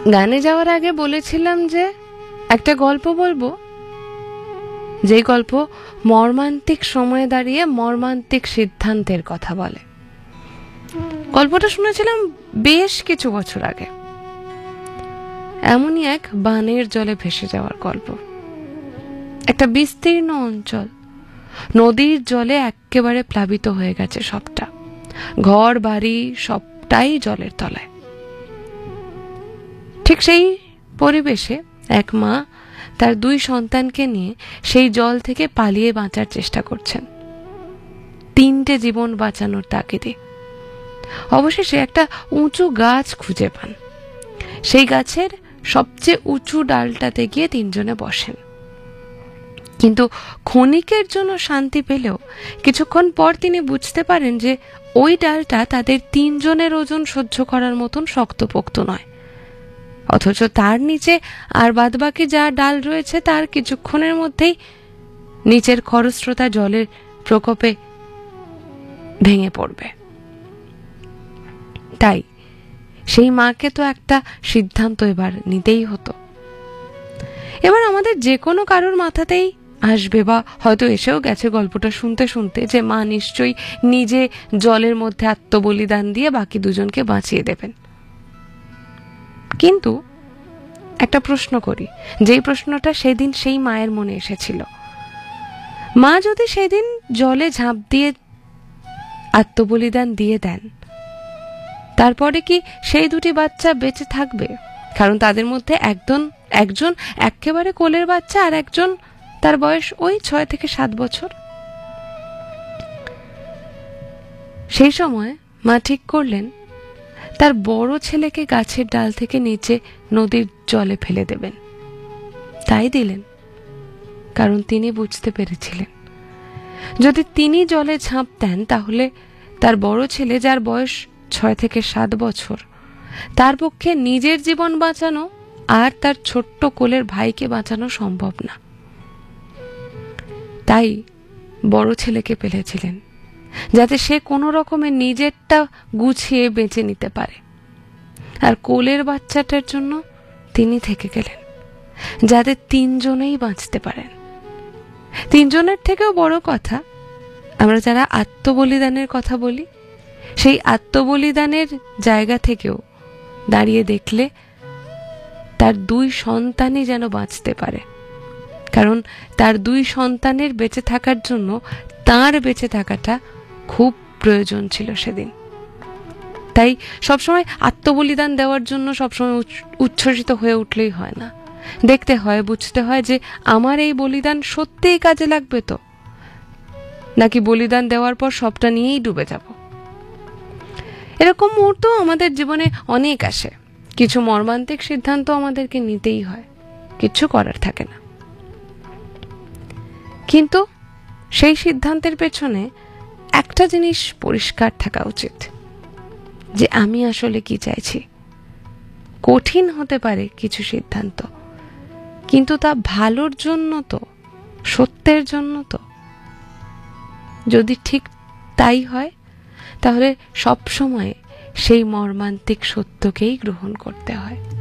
গানে যাওয়ার আগে বলেছিলাম যে একটা গল্প বলবো, যেই গল্প মর্মান্তিক সময়ে দাঁড়িয়ে মর্মান্তিক সিদ্ধান্তের কথা বলে। গল্পটা শুনেছিলাম বেশ কিছু বছর আগে। এমনই এক বানের জলে ভেসে যাওয়ার গল্প। একটা বিস্তীর্ণ অঞ্চল নদীর জলে একেবারে প্লাবিত হয়ে গেছে, সবটা ঘর বাড়ি সবটাই জলের তলায়। ঠিক সেই পরিবেশে এক মা তার 2 সন্তানকে নিয়ে সেই জল থেকে পালিয়ে বাঁচার চেষ্টা করছেন, 3টে জীবন বাঁচানোর তাগিদে। অবশেষে একটা উঁচু গাছ খুঁজে পান। সেই গাছের সবচেয়ে উঁচু ডালটাতে গিয়ে 3 জনে বসেন। কিন্তু ক্ষণিকের জন্য শান্তি পেলেও কিছুক্ষণ পর তিনি বুঝতে পারেন যে ওই ডালটা তাদের 3 জনের ওজন সহ্য করার মতন শক্তপোক্ত নয়, অথচ তার নিচে আর বাদবাকি যা ডাল রয়েছে তার কিছুক্ষণের মধ্যেই নিচের খরস্রোতা জলের প্রকোপে ভেঙে পড়বে। তাই সেই মাকে তো একটা সিদ্ধান্ত এবার নিতেই হতো। এবার আমাদের যে কোনো কারোর মাথাতেই আসবে, বা হয়তো এসেও গেছে গল্পটা শুনতে শুনতে, যে মা নিশ্চয়ই নিজে জলের মধ্যে আত্মবলিদান দিয়ে বাকি 2 জনকে বাঁচিয়ে দেবেন। কিন্তু একটা প্রশ্ন করি, যেই প্রশ্নটা সেদিন সেই মায়ের মনে এসেছিল। মা যদি সেদিন জলে ঝাঁপ দিয়ে আত্মবলিদান দিয়ে দেন, তারপরে কি সেই 2টি বাচ্চা বেঁচে থাকবে? কারণ তাদের মধ্যে একজন একেবারে কোলের বাচ্চা, আর একজন তার বয়স ওই 6 থেকে 7 বছর। সেই সময় মা ঠিক করলেন তার বড় ছেলেকে গাছের ডাল থেকে নিচে নদীর জলে ফেলে দেবেন। তাই দিলেন, কারণ তিনি বুঝতে পেরেছিলেন যদি তিনি জলে ঝাঁপ দেন তাহলে তার বড় ছেলে, যার বয়স 6 থেকে 7 বছর, তার পক্ষে নিজের জীবন বাঁচানো আর তার ছোট্ট কোলের ভাইকে বাঁচানো সম্ভব না। তাই বড় ছেলেকে ফেলেছিলেন, যাতে সে কোনো রকমে নিজেরটা গুছিয়ে বেঁচে নিতে পারে। আর কোলের বাচ্চাটার জন্য তিনি থেকে গেলেন, যাতে 3 জনেই বাঁচতে পারেন। 3 জনের থেকেও বড় কথা, আমরা যারা আত্মবলিদানের কথা বলি, সেই আত্মবলিদানের জায়গা থেকেও দাঁড়িয়ে দেখলে তার 2 সন্তানই যেন বাঁচতে পারে। কারণ তার 2 সন্তানের বেঁচে থাকার জন্য তার বেঁচে থাকাটা খুব প্রয়োজন ছিল সেদিন। তাই সবসময় আত্মবলিদান দেওয়ার জন্য সবসময় উচ্ছ্বসিত হয়ে উঠলেই হয় না। দেখতে হয়, বুঝতে হয় যে আমার এই বলিদান সত্যিই কাজে লাগবে তো, নাকি বলিদান দেওয়ার পর সবটা নিয়েই ডুবে যাব। এরকম মুহূর্ত আমাদের জীবনে অনেক আসে। কিছু মর্মান্তিক সিদ্ধান্ত আমাদেরকে নিতেই হয়, কিচ্ছু করার থাকে না। কিন্তু সেই সিদ্ধান্তের পেছনে একটা জিনিস পরিষ্কার থাকা উচিত, যে আমি আসলে কি চাইছি। কঠিন হতে পারে কিছু সিদ্ধান্ত, কিন্তু তা ভালোর জন্য তো, সত্যের জন্য তো। যদি ঠিক তাই হয়, তাহলে সব সময় সেই মর্মান্তিক সত্যকেই গ্রহণ করতে হয়।